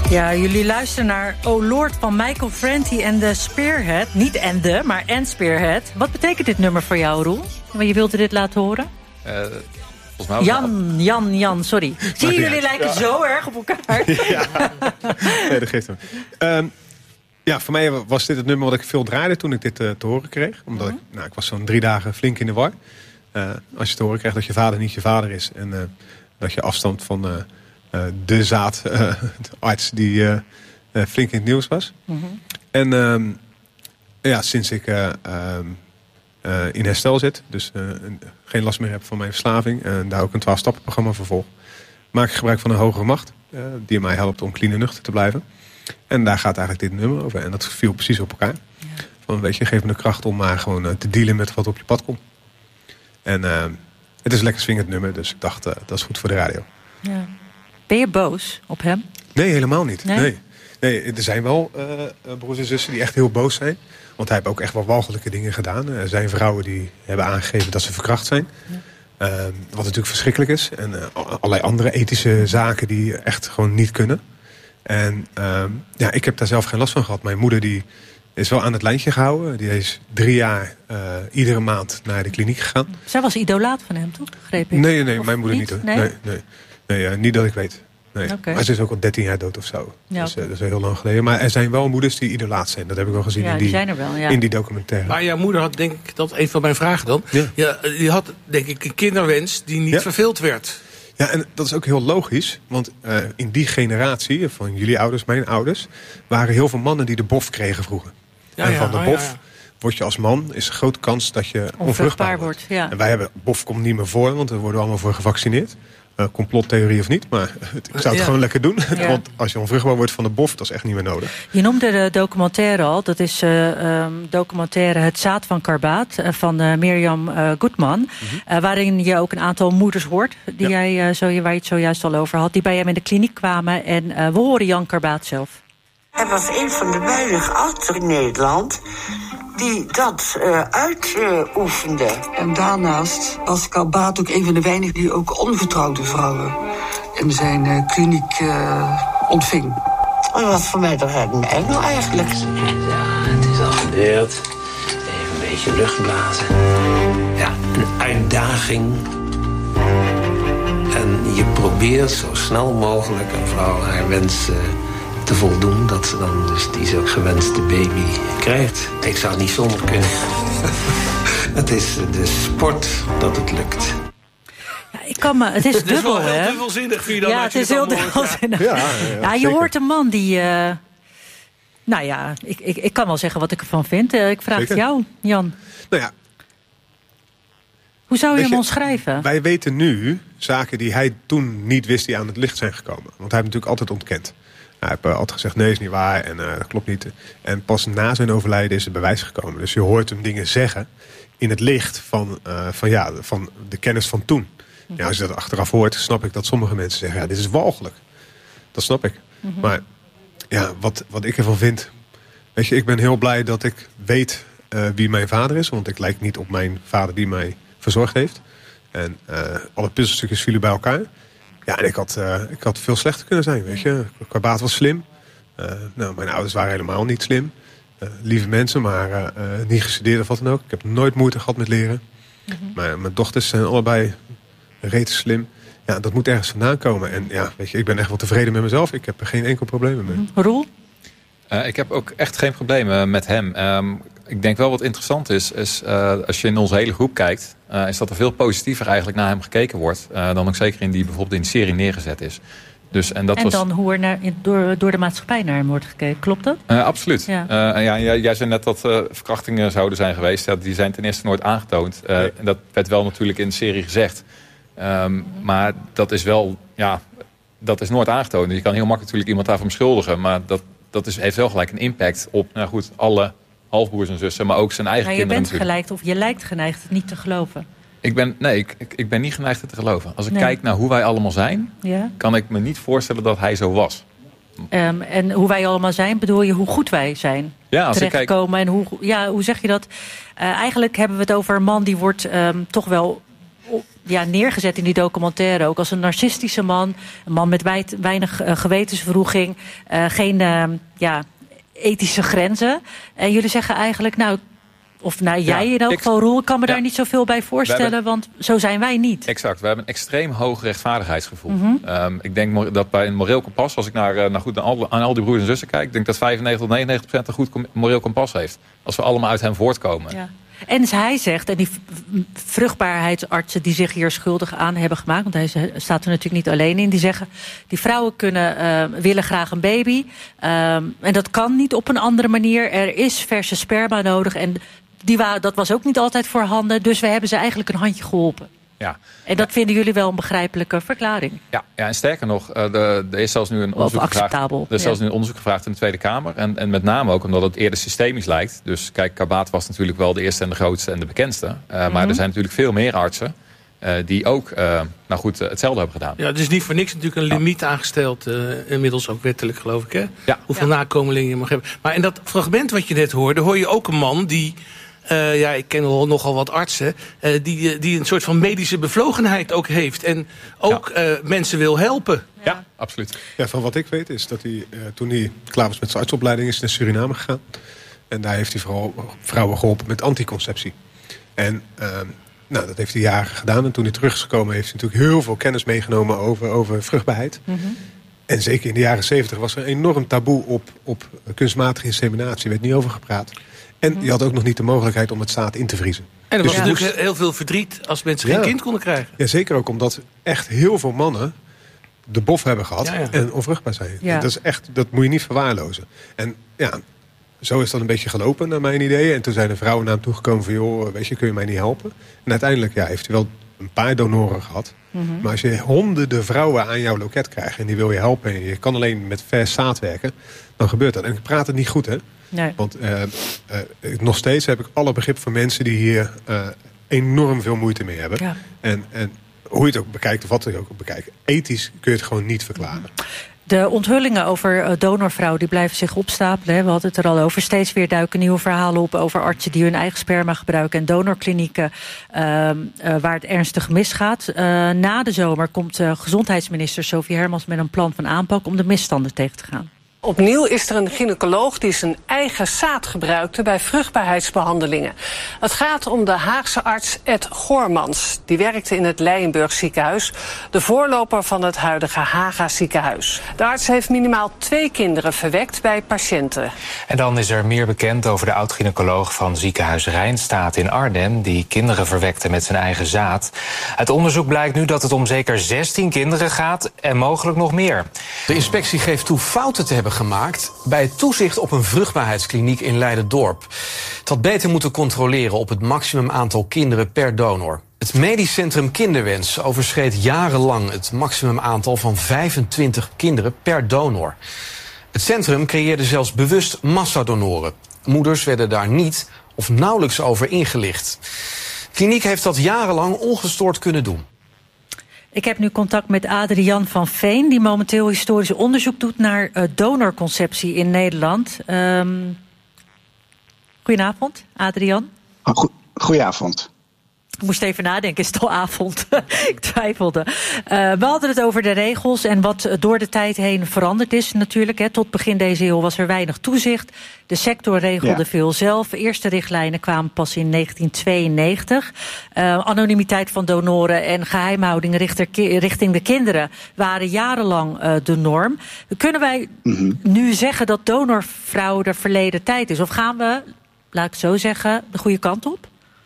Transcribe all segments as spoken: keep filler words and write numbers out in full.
Ja, jullie luisteren naar Oh Lord van Michael Franti en de Spearhead. Niet en de, maar en Spearhead. Wat betekent dit nummer voor jou, Roel? Want je wilde dit laten horen? Uh, volgens mij Jan, Jan, Jan, sorry. Zie je, jullie lijken ja. zo erg op elkaar. Ja, nee, dat geeft hem. Um, ja, voor mij was dit het nummer wat ik veel draaide toen ik dit uh, te horen kreeg. Omdat uh-huh. ik, nou, ik was zo'n drie dagen flink in de war. Uh, als je te horen krijgt dat je vader niet je vader is. En uh, dat je afstand van uh, uh, de zaad, uh, de arts die uh, uh, flink in het nieuws was. Uh-huh. En um, ja, sinds ik uh, um, uh, in herstel zit, dus uh, geen last meer heb van mijn verslaving, en daar ook een twaalf-stappenprogramma voor volg, maak ik gebruik van een hogere macht uh, die mij helpt om clean en nuchter te blijven. En daar gaat eigenlijk dit nummer over. En dat viel precies op elkaar. Ja. Van, weet je, geef me de kracht om maar gewoon uh, te dealen met wat op je pad komt. En uh, het is een lekker swingend nummer, dus ik dacht, uh, dat is goed voor de radio. Ja. Ben je boos op hem? Nee, helemaal niet. Nee? Nee. Nee, er zijn wel uh, broers en zussen die echt heel boos zijn. Want hij heeft ook echt wel walgelijke dingen gedaan. Er zijn vrouwen die hebben aangegeven dat ze verkracht zijn. Ja. Uh, wat natuurlijk verschrikkelijk is. En uh, allerlei andere ethische zaken die echt gewoon niet kunnen. En uh, ja, ik heb daar zelf geen last van gehad. Mijn moeder die is wel aan het lijntje gehouden. Die is drie jaar uh, iedere maand naar de kliniek gegaan. Zij was idolaat van hem, toch? Greep ik? Nee, nee, mijn moeder niet. niet nee? Nee, nee, nee uh, niet dat ik weet. Nee. Okay. Maar ze is ook al dertien jaar dood of zo. Ja, dus, uh, dat is wel heel lang geleden. Maar er zijn wel moeders die idolaat zijn. Dat heb ik wel gezien ja, in, die, die zijn er wel, ja. in die documentaire. Maar jouw moeder had, denk ik, dat een van mijn vragen dan. Ja. Ja, die had, denk ik, een kinderwens die niet ja. vervuld werd. Ja, en dat is ook heel logisch. Want uh, in die generatie, van jullie ouders, mijn ouders, waren heel veel mannen die de bof kregen vroeger. Ja, en van ja, de bof ja, ja. word je als man, is een grote kans dat je onvruchtbaar, onvruchtbaar wordt. wordt ja. En wij hebben, bof komt niet meer voor, want er worden allemaal voor gevaccineerd. Uh, complottheorie of niet, maar ik zou het ja. gewoon lekker doen. Ja. Want als je onvruchtbaar wordt van de bof, dat is echt niet meer nodig. Je noemde de documentaire al. Dat is uh, um, documentaire Het Zaad van Karbaat uh, van uh, Mirjam uh, Goodman. Mm-hmm. Uh, waarin je ook een aantal moeders hoort, die ja. jij, uh, zo, waar je het zojuist al over had, die bij hem in de kliniek kwamen. En uh, we horen Jan Karbaat zelf. Hij was een van de weinige artsen in Nederland die dat uh, uitoefende. Uh, en daarnaast was Karbaat ook een van de weinigen die ook ongetrouwde vrouwen in zijn uh, kliniek uh, ontving. Dat was voor mij toch een engel eigenlijk. Ja, het is al gebeurd. Even een beetje lucht blazen. Ja, een uitdaging. En je probeert zo snel mogelijk een vrouw haar wens uh, te voldoen, dat ze dan dus die zo gewenste baby krijgt. Ik zou niet zonder kunnen. Het is de sport dat het lukt. Ja, ik kan me, het is dubbel, het is wel heel hè? dubbelzinnig, vind je dan? Ja, het is heel dubbelzinnig. Ja, ja, ja, ja, je zeker. Hoort een man die, uh, nou ja, ik, ik, ik kan wel zeggen wat ik ervan vind. Uh, ik vraag zeker. Het jou, Jan. Nou ja. Hoe zou je hem omschrijven? Wij weten nu zaken die hij toen niet wist die aan het licht zijn gekomen. Want hij heeft natuurlijk altijd ontkend. Hij heeft altijd gezegd, nee, is niet waar en uh, dat klopt niet. En pas na zijn overlijden is het bewijs gekomen. Dus je hoort hem dingen zeggen in het licht van, uh, van, ja, van de kennis van toen. Mm-hmm. Ja, als je dat achteraf hoort, snap ik dat sommige mensen zeggen, ja, dit is walgelijk. Dat snap ik. Mm-hmm. Maar ja, wat, wat ik ervan vind, weet je, ik ben heel blij dat ik weet uh, wie mijn vader is. Want ik lijk niet op mijn vader die mij verzorgd heeft. En uh, alle puzzelstukjes vielen bij elkaar. Ja, en ik had, uh, ik had veel slechter kunnen zijn, weet je. Karbaat was slim. Uh, nou, mijn ouders waren helemaal niet slim. Uh, lieve mensen, maar uh, uh, niet gestudeerd of wat dan ook. Ik heb nooit moeite gehad met leren. Mm-hmm. Maar mijn dochters zijn allebei rete slim. Ja, dat moet ergens vandaan komen. En ja, weet je, ik ben echt wel tevreden met mezelf. Ik heb er geen enkel probleem mee. Mm-hmm. Roel? Uh, ik heb ook echt geen problemen met hem. Um, ik denk wel wat interessant is, is uh, als je in onze hele groep kijkt, Uh, is dat er veel positiever eigenlijk naar hem gekeken wordt. Uh, dan ook zeker in die bijvoorbeeld in de serie neergezet is. Dus, en dat en was... dan hoe er naar, door, door de maatschappij naar hem wordt gekeken. Klopt dat? Uh, absoluut. Ja. Uh, ja, jij, jij zei net dat uh, verkrachtingen zouden zijn geweest. Ja, die zijn ten eerste nooit aangetoond. Uh, nee. En dat werd wel natuurlijk in de serie gezegd. Um, maar dat is wel, ja, dat is nooit aangetoond. Dus je kan heel makkelijk natuurlijk iemand daarvan beschuldigen. Maar dat, dat is, heeft wel gelijk een impact op, nou goed, alle halfbroers en zussen, maar ook zijn eigen maar kinderen. Je bent gelijk, of je lijkt geneigd het niet te geloven. Ik ben, nee, ik, ik, ik ben niet geneigd het te geloven. Als ik nee. kijk naar hoe wij allemaal zijn, ja. kan ik me niet voorstellen dat hij zo was. Um, en hoe wij allemaal zijn, bedoel je hoe goed wij zijn ja, als terechtgekomen? Ik kijk... En hoe, ja, hoe zeg je dat? Uh, eigenlijk hebben we het over een man die wordt um, toch wel ja, neergezet in die documentaire ook als een narcistische man. Een man met wijd, weinig uh, gewetenswroeging. Uh, geen uh, ja, ethische grenzen. En jullie zeggen eigenlijk, nou... Of nou, jij ja, in elk geval, Roel, ik kan me ja. daar niet zoveel bij voorstellen, hebben, want zo zijn wij niet. Exact, we hebben een extreem hoog rechtvaardigheidsgevoel. Mm-hmm. Um, ik denk dat bij een moreel kompas, als ik naar, naar, goed, naar, al, aan al die broers en zussen kijk, ik denk dat vijfennegentig tot negenennegentig procent een goed moreel kompas heeft. Als we allemaal uit hem voortkomen. Ja. En hij zegt, en die vruchtbaarheidsartsen die zich hier schuldig aan hebben gemaakt, want hij staat er natuurlijk niet alleen in, die zeggen, die vrouwen kunnen, uh, willen graag een baby. Um, en dat kan niet op een andere manier. Er is verse sperma nodig en die wa- dat was ook niet altijd voorhanden. Dus we hebben ze eigenlijk een handje geholpen. Ja. En dat ja. vinden jullie wel een begrijpelijke verklaring? Ja, ja en sterker nog, er is zelfs nu een onderzoek gevraagd. Er is zelfs nu een onderzoek gevraagd in de Tweede Kamer. En, en met name ook omdat het eerder systemisch lijkt. Dus kijk, Karbaat was natuurlijk wel de eerste en de grootste en de bekendste. Uh, mm-hmm. Maar er zijn natuurlijk veel meer artsen uh, die ook uh, nou goed, uh, hetzelfde hebben gedaan. Ja, het is niet voor niks natuurlijk een limiet aangesteld. Uh, inmiddels ook wettelijk, geloof ik. Hè? Ja. Hoeveel ja. nakomelingen je mag hebben. Maar in dat fragment wat je net hoorde, hoor je ook een man die... Uh, ja, ik ken nogal wat artsen uh, die, die een soort van medische bevlogenheid ook heeft. En ook ja. uh, mensen wil helpen. Ja, ja, absoluut. Ja, van wat ik weet is dat hij, uh, toen hij klaar was met zijn artsopleiding, is naar Suriname gegaan. En daar heeft hij vooral vrouwen geholpen met anticonceptie. En uh, nou, dat heeft hij jaren gedaan. En toen hij terug is gekomen, heeft hij natuurlijk heel veel kennis meegenomen over, over vruchtbaarheid. Mm-hmm. En zeker in de jaren zeventig was er een enorm taboe op, op kunstmatige inseminatie. Er werd niet over gepraat. En je had ook nog niet de mogelijkheid om het zaad in te vriezen. En er was dus natuurlijk moest... heel veel verdriet als mensen ja. geen kind konden krijgen. Ja, zeker ook omdat echt heel veel mannen de bof hebben gehad ja, ja. en onvruchtbaar zijn. Ja. Dat is echt, dat moet je niet verwaarlozen. En ja, zo is dat een beetje gelopen naar mijn idee. En toen zijn de vrouwen naar hem toegekomen van, joh, weet je, kun je mij niet helpen? En uiteindelijk ja, heeft hij wel een paar donoren gehad. Mm-hmm. Maar als je honderden vrouwen aan jouw loket krijgt en die wil je helpen en je kan alleen met vers zaad werken, dan gebeurt dat. En ik praat het niet goed, hè? Nee. Want uh, uh, nog steeds heb ik alle begrip voor mensen die hier uh, enorm veel moeite mee hebben. Ja. En, en hoe je het ook bekijkt, of wat je ook bekijkt, ethisch kun je het gewoon niet verklaren. De onthullingen over donorvrouwen die blijven zich opstapelen. Hè. We hadden het er al over. Steeds weer duiken nieuwe verhalen op over artsen die hun eigen sperma gebruiken en donorklinieken uh, uh, waar het ernstig misgaat. Uh, na de zomer komt uh, gezondheidsminister Sophie Hermans met een plan van aanpak om de misstanden tegen te gaan. Opnieuw is er een gynaecoloog die zijn eigen zaad gebruikte bij vruchtbaarheidsbehandelingen. Het gaat om de Haagse arts Ed Goormans. Die werkte in het Leijenburg ziekenhuis, de voorloper van het huidige Haga ziekenhuis. De arts heeft minimaal twee kinderen verwekt bij patiënten. En dan is er meer bekend over de oud-gynaecoloog van ziekenhuis Rijnstaat in Arnhem, die kinderen verwekte met zijn eigen zaad. Uit onderzoek blijkt nu dat het om zeker zestien kinderen gaat en mogelijk nog meer. De inspectie geeft toe fouten te hebben gemaakt bij het toezicht op een vruchtbaarheidskliniek in Leiden-Dorp. Het had beter moeten controleren op het maximum aantal kinderen per donor. Het medisch centrum Kinderwens overschreed jarenlang het maximum aantal van vijfentwintig kinderen per donor. Het centrum creëerde zelfs bewust massadonoren. Moeders werden daar niet of nauwelijks over ingelicht. De kliniek heeft dat jarenlang ongestoord kunnen doen. Ik heb nu contact met Adrian van Veen, die momenteel historisch onderzoek doet naar uh, donorconceptie in Nederland. Um, goedenavond, Adrian. Go- Goedenavond. Ik moest even nadenken, is het al avond? Ik twijfelde. Uh, we hadden het over de regels en wat door de tijd heen veranderd is natuurlijk. Hè. Tot begin deze eeuw was er weinig toezicht. De sector regelde ja. veel zelf. De eerste richtlijnen kwamen pas in negentien tweeënnegentig. Uh, anonimiteit van donoren en geheimhouding richting de kinderen waren jarenlang uh, de norm. Kunnen wij mm-hmm. nu zeggen dat donorvrouwen de verleden tijd is? Of gaan we, laat ik het zo zeggen, de goede kant op?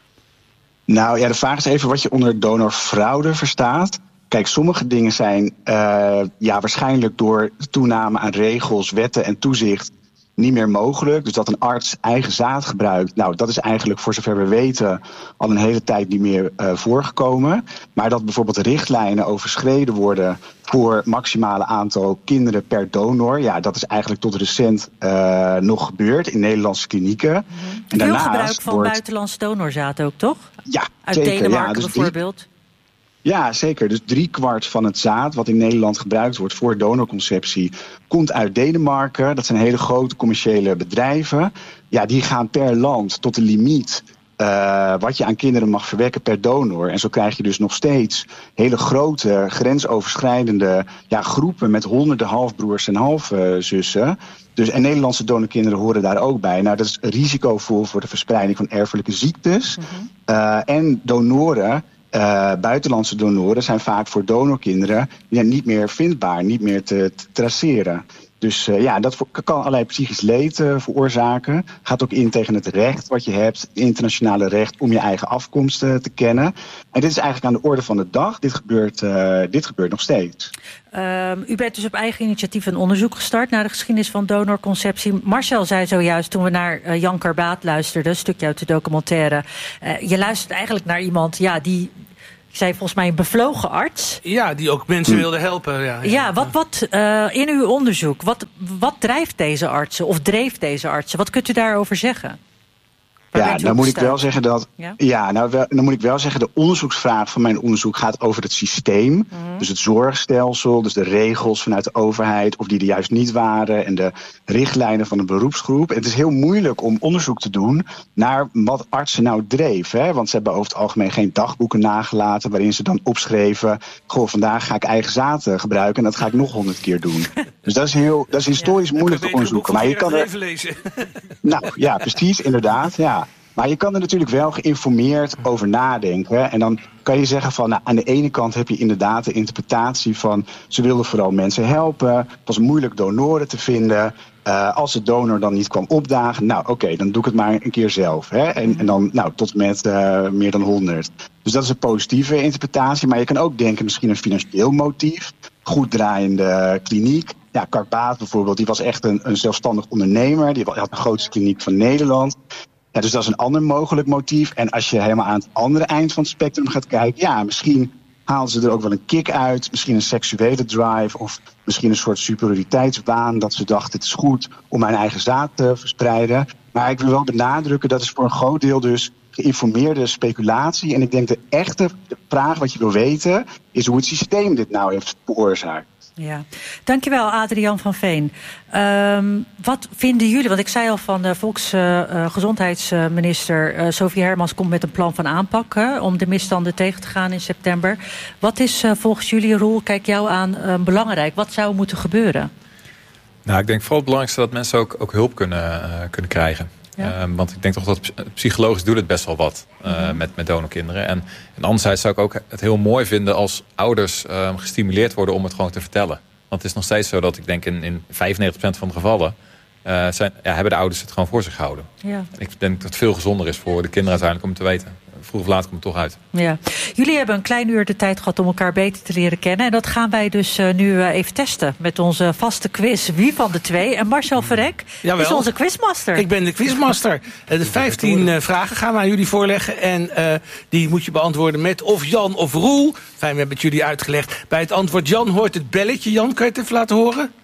Nou ja, de vraag is even wat je onder donorfraude verstaat. Kijk, sommige dingen zijn uh, ja, waarschijnlijk door de toename aan regels, wetten en toezicht niet meer mogelijk. Dus dat een arts eigen zaad gebruikt, nou, dat is eigenlijk voor zover we weten al een hele tijd niet meer uh, voorgekomen. Maar dat bijvoorbeeld richtlijnen overschreden worden voor maximale aantal kinderen per donor, ja, dat is eigenlijk tot recent uh, nog gebeurd in Nederlandse klinieken. Mm-hmm. En veel gebruik van wordt... buitenlands donorzaad ook, toch? Ja, uit zeker. Denemarken ja, dus bijvoorbeeld. Drie... Ja, zeker. Dus driekwart van het zaad wat in Nederland gebruikt wordt voor donorconceptie komt uit Denemarken. Dat zijn hele grote commerciële bedrijven. Ja, die gaan per land tot de limiet Uh, wat je aan kinderen mag verwekken per donor. En zo krijg je dus nog steeds hele grote, grensoverschrijdende ja, groepen met honderden halfbroers en halfzussen. Dus, en Nederlandse donorkinderen horen daar ook bij. Nou, dat is risicovol voor de verspreiding van erfelijke ziektes. Mm-hmm. Uh, en donoren, uh, buitenlandse donoren, zijn vaak voor donorkinderen ja, niet meer vindbaar, niet meer te, te traceren. Dus uh, ja, dat kan allerlei psychisch leed uh, veroorzaken. Gaat ook in tegen het recht wat je hebt, het internationale recht om je eigen afkomst uh, te kennen. En dit is eigenlijk aan de orde van de dag. Dit gebeurt, uh, dit gebeurt nog steeds. Uh, u bent dus op eigen initiatief een onderzoek gestart naar de geschiedenis van donorconceptie. Marcel zei zojuist toen we naar uh, Jan Karbaat luisterden, een stukje uit de documentaire. Uh, je luistert eigenlijk naar iemand ja, die... Ik zei volgens mij een bevlogen arts. Ja, die ook mensen wilde helpen. Ja, ja. ja wat, wat uh, in uw onderzoek, wat, wat drijft deze artsen of dreef deze artsen? Wat kunt u daarover zeggen? Waar ja, nou moet ik wel zeggen dat. Ja, ja nou wel, dan moet ik wel zeggen, de onderzoeksvraag van mijn onderzoek gaat over het systeem. Mm-hmm. Dus het zorgstelsel, dus de regels vanuit de overheid, of die er juist niet waren, en de richtlijnen van een beroepsgroep. En het is heel moeilijk om onderzoek te doen naar wat artsen nou dreven. Hè? Want ze hebben over het algemeen geen dagboeken nagelaten waarin ze dan opschreven: goh, vandaag ga ik eigen zaad gebruiken en dat ga ik nog honderd keer doen. Dus dat is heel, dat is historisch ja, moeilijk te onderzoeken. Maar je kan er. Lezen. Nou ja, precies, inderdaad. Ja. Maar je kan er natuurlijk wel geïnformeerd over nadenken. En dan kan je zeggen van, nou, aan de ene kant heb je inderdaad de interpretatie van, ze wilden vooral mensen helpen. Het was moeilijk donoren te vinden. Uh, als de donor dan niet kwam opdagen, nou oké, okay, dan doe ik het maar een keer zelf. Hè? En, en dan nou, tot met uh, meer dan honderd. Dus dat is een positieve interpretatie. Maar je kan ook denken, misschien een financieel motief. Goed draaiende kliniek. Ja, Karbaat bijvoorbeeld, die was echt een, een zelfstandig ondernemer. Die had de grootste kliniek van Nederland. Ja, dus dat is een ander mogelijk motief. En als je helemaal aan het andere eind van het spectrum gaat kijken, ja, misschien haalden ze er ook wel een kick uit. Misschien een seksuele drive of misschien een soort superioriteitswaan. Dat ze dachten, het is goed om mijn eigen zaad te verspreiden. Maar ik wil wel benadrukken, dat is voor een groot deel dus geïnformeerde speculatie. En ik denk de echte vraag wat je wil weten is hoe het systeem dit nou heeft veroorzaakt. Ja, dankjewel Adriaan van Veen. Um, wat vinden jullie, want ik zei al van de volksgezondheidsminister uh, uh, Sophie Hermans komt met een plan van aanpak hè, om de misstanden tegen te gaan in september. Wat is uh, volgens jullie, Roel, kijk jou aan, uh, belangrijk? Wat zou moeten gebeuren? Nou, ik denk vooral het belangrijkste dat mensen ook, ook hulp kunnen, uh, kunnen krijgen. Ja. Um, want ik denk toch dat psychologisch doet het best wel wat uh, mm-hmm. met, met donorkinderen. En, en anderzijds zou ik ook het heel mooi vinden als ouders um, gestimuleerd worden om het gewoon te vertellen. Want het is nog steeds zo dat ik denk in, in vijfennegentig procent van de gevallen uh, zijn, ja, hebben de ouders het gewoon voor zich gehouden. Ja. Ik denk dat het veel gezonder is voor de kinderen uiteindelijk om het te weten. Vroeg of laat komt het toch uit. Ja. Jullie hebben een klein uur de tijd gehad om elkaar beter te leren kennen. En dat gaan wij dus uh, nu uh, even testen met onze vaste quiz. Wie van de twee? En Marcel Verrek is onze quizmaster. Ik ben de quizmaster. De vijftien uh, vragen gaan we aan jullie voorleggen. En uh, die moet je beantwoorden met of Jan of Roel. Fijn, we hebben het jullie uitgelegd. Bij het antwoord Jan hoort het belletje. Jan, kan je het even laten horen?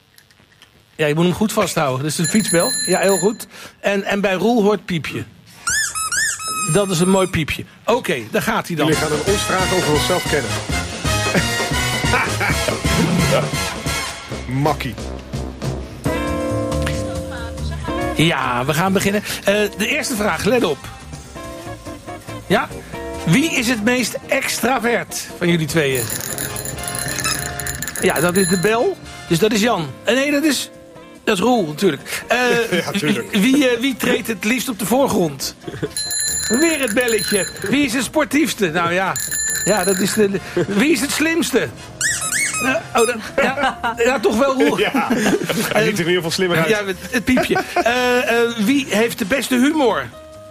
Ja, je moet hem goed vasthouden. Dat is de fietsbel. Ja, heel goed. En, en bij Roel hoort piepje. Dat is een mooi piepje. Oké, okay, daar gaat hij dan. Jullie gaan ons vragen over onszelf kennen. Makkie. Ja, we gaan beginnen. Uh, de eerste vraag, let op. Ja? Wie is het meest extravert van jullie tweeën? Ja, dat is de bel. Dus dat is Jan. En nee, dat is... Dat is Roel, natuurlijk. Uh, ja, natuurlijk. Wie, uh, wie treedt het liefst op de voorgrond? Weer het belletje. Wie is de sportiefste? Nou ja, ja dat is de, wie is het slimste? Uh, oh, dan, ja, ja, toch wel Roel. Ja, hij ziet er in ieder geval slimmer uit. Ja, het, het piepje. Uh, uh, wie heeft de beste humor?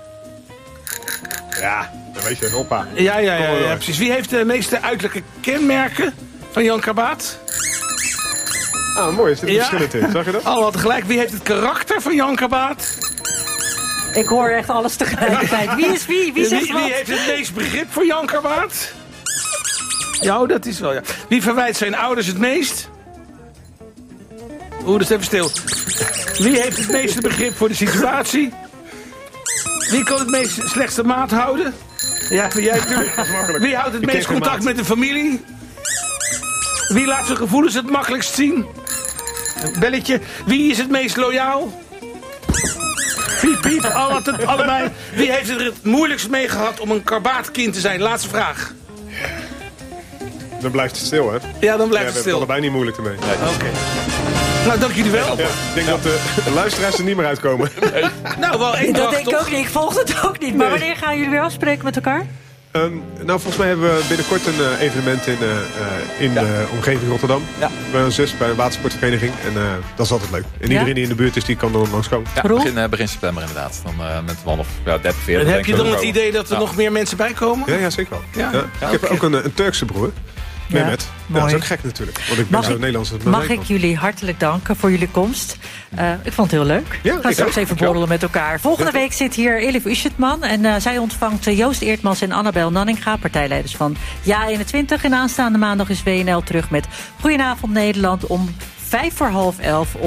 Ja, dat weet je, Hoppa. Ja, ja, ja, ja, precies. Wie heeft de meeste uiterlijke kenmerken van Jan Karbaat? Ah, mooi. Er zit ja. verschillend in. Zag je dat? Allemaal tegelijk. Wie heeft het karakter van Jan Karbaat? Ik hoor echt alles tegelijkertijd. Wie is wie? Wie zegt wie, wat? Wie heeft het meest begrip voor Jan Karbaat? Ja, dat is wel, ja. Wie verwijt zijn ouders het meest? Oeh, dat is even stil. Wie heeft het meeste begrip voor de situatie? Wie kan het meest slechtste maat houden? Ja, jij natuurlijk. Wie houdt het meest contact met de familie? Wie laat zijn gevoelens het makkelijkst zien? Belletje. Wie is het meest loyaal? Piep, piep, alle, het, allebei. Wie heeft er het moeilijkst mee gehad om een karbaatkind te zijn? Laatste vraag. Dan blijft het stil, hè? Ja, dan blijft ja, het stil. we hebben allebei niet moeilijk ermee. Nee. Oké. Okay. Nou, dank jullie wel. Ja, ik denk ja. dat de, de luisteraars er niet meer uitkomen. Nee. Nou, wel één Dat denk ik toch? ook niet. Ik volg het ook niet. Maar nee. Wanneer gaan jullie weer afspreken met elkaar? Um, nou, volgens mij hebben we binnenkort een uh, evenement in, uh, uh, in ja. de omgeving Rotterdam. Ja. Bij een zus, bij een watersportvereniging. En uh, dat is altijd leuk. En ja? iedereen die in de buurt is, die kan dan langskomen. Ja, begin, uh, begin september inderdaad. Dan uh, met man of ja, dertig, veertig. En heb je dan het idee dat er ja. nog meer mensen bij komen? Ja, ja zeker wel. Ja? Ja. Ja, ik heb okay. ook een, een Turkse broer. Ja, met. Ja, dat is ook gek natuurlijk. Want ik ben zo Nederlands. Mag ik jullie hartelijk danken voor jullie komst. Uh, ik vond het heel leuk. Ja, Gaan straks even borrelen met elkaar. Volgende ja. week zit hier Elif Uschetman. En uh, zij ontvangt Joost Eertmans en Annabel Nanninga, partijleiders van Ja eenentwintig. En aanstaande maandag is W N L terug met Goedenavond Nederland om vijf voor half elf.